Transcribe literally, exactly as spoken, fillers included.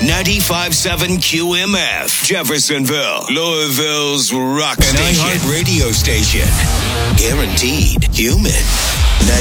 ninety-five point seven Q M F, Jeffersonville, Louisville's rock An station. iHeart radio station. Guaranteed human.